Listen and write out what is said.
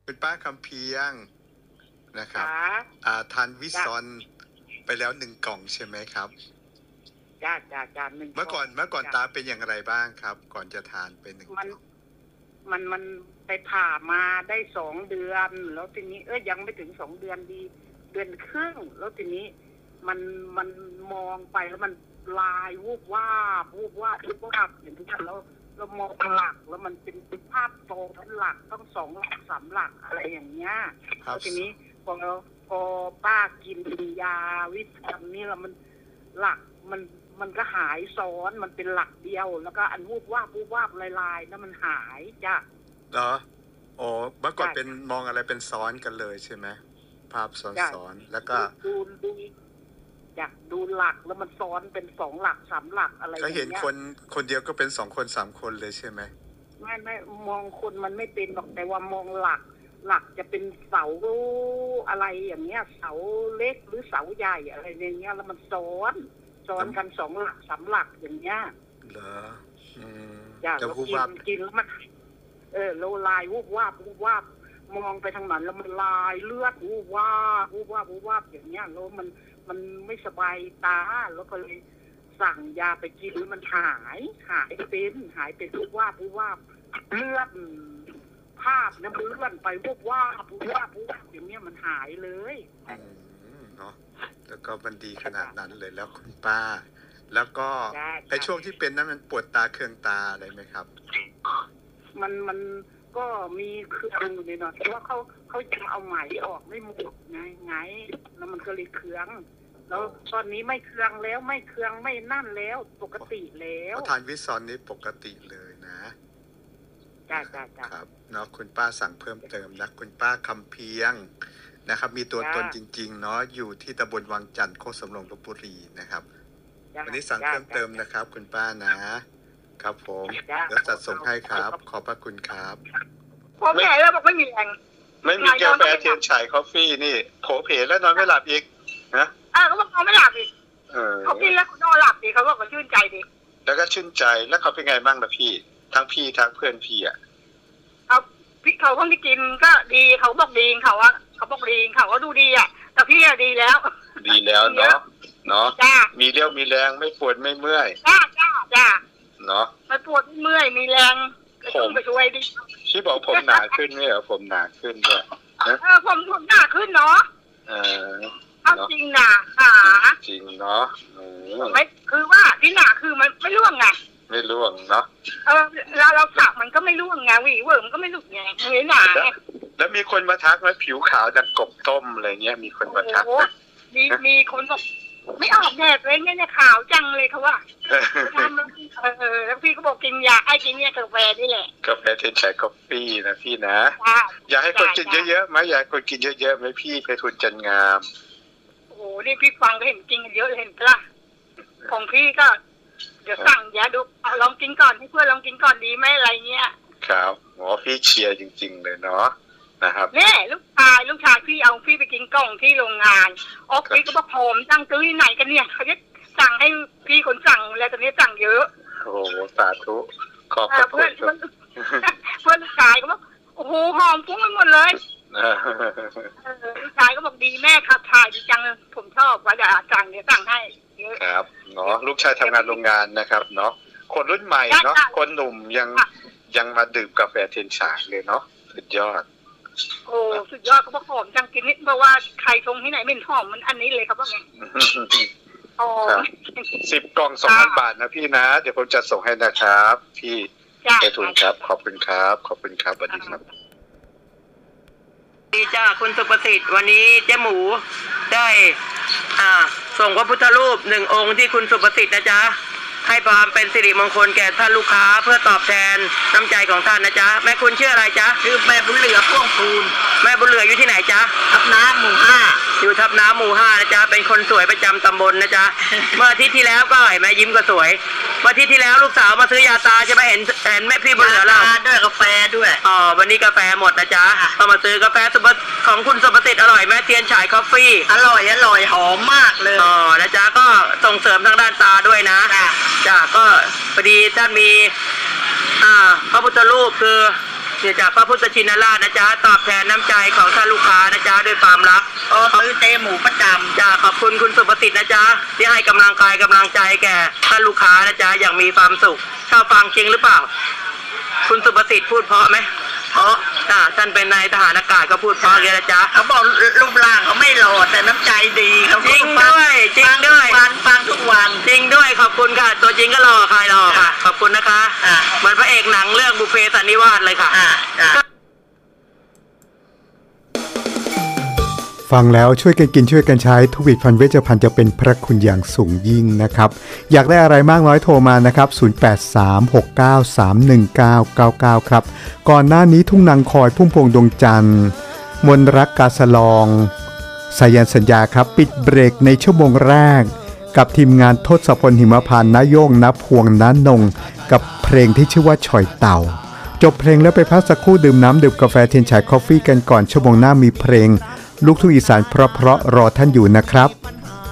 คุณป้าคำเพียงนะครับจ้าทานวิซอนไปแล้ว1 กล่องใช่ไหมครับจ้าหนึ่งเมื่อก่อนตาเป็นอย่างไรบ้างครับ ก่อนจะทานไป1 กล่องมันไปผ่ามาได้2 เดือนแล้วทีนี้ยังไม่ถึง2 เดือนดีเดือนครึ่งแล้วทีนี้มันมองไปแล้วมันลายวูบวาบอย่างที่เรามองหลักแล้วมันเป็นภาพโตทั้งหลักต้อง2 หลัก3 หลักอะไรอย่างเงี้ยแล้วทีนี้พอป้ากินยาวิตามินนี่แล้วมันหลักมันก็หายซ้อนมันเป็นหลักเดียวแล้วก็อันวูบวาบลายๆแล้วมันหายจ้ะเหรอโอ้เมื่อก่อนเป็นมองอะไรเป็นซ้อนกันเลยใช่ไหมภาพซ้อนแล้วก็อยากดูหลักแล้วมันซ้อนเป็น2 หลัก3 หลักอะไรอย่างเงี้ยก็เห็นคนเดียวก็เป็น2 คน3 คนเลยใช่ไหมไม่มองคนมันไม่เป็นหรอกแต่ว่ามองหลักจะเป็นเสาอะไรอย่างเงี้ยเสาเล็กหรือเสาใหญ่อะไรอย่างเงี้ยแล้วมันซ้อนกัน2 หลัก3 หลักอย่างเงี้ยเหรอแล้วกินแล้วมันโลลายวูบวาบมองไปทางนั้นแล้วมันลายเลือดวูบวาบอย่างเงี้ยแล้วมันไม่สบายตาแล้วก็เลยสั่งยาไปกินแล้วมันหายเป็นวูบวาบเลือดภาพเนี่ยมันเลื่อนไปวูบวาบอย่างเงี้ยมันหายเลยเนาะแล้วก็มันดีขนาดนั้นเลยแล้วคุณป้าแล้วก็ในช่วงที่เป็นนั้นมันปวดตาเคืองตาอะไรไหมครับมันก็มีเครื่องอยู่ในนั้นเพราะว่าเขาจะเอาไหมออกไม่หมดไงแล้วมันก็เลยเคืองแล้วตอนนี้ไม่เคืองแล้วไม่เคืองไม่นั่นแล้วปกติแล้วทานวิซอนนี้ปกติเลยนะจ้าครับเนาะคุณป้าสั่งเพิ่มเติมนะคุณป้าคำเพียงนะครับมีตัวตนจริงๆเนาะอยู่ที่ตำบลวังจันทร์โคกสำโรงลพบุรีนะครับวันนี้สั่งเพิ่มเติมนะครับคุณป้านะครับผมแล้วจัดส่งให้ครับขอบพระคุณครับผมแก่แล้วบอกไม่มีแรงไม่มีกาแฟเทียนฉายคอฟฟี่นี่โผเพแล้วนอนไม่หลับอีกนะเขาบอกนอนไม่หลับอีกเขากินแล้วนอนหลับดีเขาบอกเขาชื่นใจดีแล้วก็ชื่นใจแล้วเขาเป็นไงบ้างล่ะพี่ทั้งเพื่อนพี่พี่เขาคนที่กินก็ดีเขาบอกดีเขาบอกดีเขาก็ดูดีแต่พี่ดีแล้วเนาะมีเรี่ยวมีแรงไม่ปวดไม่เมื่อยจ้าเนาะไม่ปวดไม่เมื่อยมีแรงผมไปช่วยดิพี่บอกผมหนาขึ้นไหมเหรอผมหนาขึ้นด้วยผมหนาขึ้นเนาะจริงหนาจริงเนาะไม่คือว่าที่หนาคือมันไม่ร่วงไงไม่ร่วงเนาะเราสักมันก็ไม่ร่วงไงวีเวิร์มก็ไม่หลุดไงหนาแล้วมีคนมาทักว่าผิวขาวดังกบต้มอะไรเงี้ยมีคนมาทักมีคนบอกไม่ออกแดดเลยเนี่ยขาวจังเลยเขาว่าทำแล้วพี่ก็บอกกินยากินเนี่ยกาแฟนี่แหละกาแฟเทนชัยกาแฟนะพี่นะอยากให้คนกินเยอะๆไหมอยากคนกินเยอะๆไหมพี่ไปทุนจันงามโอ้โหนี่พี่ฟังก็เห็นกินกันเยอะเห็นปะของพี่ก็เดี๋ยวสั่งยาดูลองกินก่อนให้เพื่อนลองกินก่อนดีไหมอะไรเงี้ยครับพี่เชียร์จริงๆเลยเนาะนะครับเนี่ยลูกชายพี่เอาพี่ไปกินกล่องที่โรงงานพี่ก็บอกผมสั่งซื้อที่ไหนกันเนี่ยเขาจะสั่งให้พี่คนสั่งแล้วตอนนี้สั่งเยอะโอ้สาธุขอบคุณเพื่อนลูกชายก็บอกโอ้โหหอมฟุ้งไปหมดเลยลูกชายก็บอกดีแม่ขับถ่ายดีจังผมชอบว่าจะสั่งเดี๋ยวสั่งให้เยอะครับเนาะลูกชายทำงานโรงงานนะครับเนาะคนรุ่นใหม่เนาะคนหนุ่มยังมาดื่มกาแฟเทียนฉายเลยเนาะสุดยอดโอ้สุดยอดเขาบอกหอมจังกินนิดเพราะว่าใครชงที่ไหนไม่หอมมันอันนี้เลยครับว่าไง 10 กล่อง 2,000 บาทนะพี่นะเดี๋ยวผมจะส่งให้นะครับพี่ไปทุนครับขอบคุณครับสวัสดีครับดีจ้าคุณสุประสิทธิ์วันนี้เจ๊หมูได้ส่งพระพุทธรูป1 องค์ที่คุณสุประสิทธิ์นะจ๊ะให้ความเป็นสิริมงคลแก่ท่านลูกค้าเพื่อตอบแทนน้ำใจของท่านนะจ๊ะแม่คุณชื่ออะไรจ๊ะชื่อแม่บุญเหลือพ่วงพูนแม่บุญเหลืออยู่ที่ไหนจ๊ะทับน้ำหมู่5 อยู่ทับน้ำหมู่5นะจ๊ะเป็นคนสวยประจำตำบลนะจ๊ะเมื่ออาทิตย์ที่แล้วก็เห็นแม่ยิ้มก็สวยเมื่ออาทิตย์ที่แล้วลูกสาวมาซื้อยาตาใช่ไหมเห็นแม่พี่บุญเหลือเราด้วยกาแฟด้วยวันนี้กาแฟหมดนะจ๊ะก็มาซื้อกาแฟของคุณสุประสิทธิ์อร่อยแม่เทียนฉายคอฟฟี่อร่อยหอมมากเลยนะจ๊ะก็ส่งเสริมทางด้านตาด้วยนะจ้ะก็พอดีท่านมีพระพุทธรูปคือจากพระพุทธชินราชนะจ๊ะตอบแทนน้ำใจของท่านลูกค้านะจ๊ะด้วยความรักซื้อเจ๊หมูประจำจ้ะขอบคุณคุณสุประสิทธิ์นะจ๊ะที่ให้กำลังกายกำลังใจแก่ท่านลูกค้านะจ๊ะอย่างมีความสุขชอบฟังจริงหรือเปล่าคุณสุประสิทธิ์พูดเพราะไหมเพราะท่านเป็นนายทหารอากาศก็พูดเพราะเลยนะจ๊ะเขาบอกรูปร่างเขาไม่หล่อแต่น้ำใจดีเขาจริงด้วยจริงด้วยฟังทุกวันจริงด้วยขอบคุณค่ะตัวจริงก็หล่อใครหล่อค่ะขอบคุณนะคะเหมือนพระเอกหนังเรื่องบุพเพสันนิวาสเลยค่ะฟังแล้วช่วยกันกินช่วยกันใช้ทุกผลิตภัณฑ์เวชภัณฑ์จะเป็นพระคุณอย่างสูงยิ่งนะครับอยากได้อะไรมากน้อยโทรมานะครับ0836931999ครับก่อนหน้านี้ทุ่งนางคอยพุ่มพวงดวงจันทร์มนรักกาสลองสายันสัญญาครับปิดเบรกในชั่วโมงแรกกับทีมงานทศพลหิมพานต์ณโย่งณพวงณนงกับเพลงที่ชื่อว่าฉ่อยเต่าจบเพลงแล้วไปพักสักครู่ดื่มน้ำดื่มกาแฟเทียนฉายคอฟฟี่กันก่อนชั่วโมงหน้ามีเพลงลูกทุ่งอีสานเพราะรอท่านอยู่นะครับ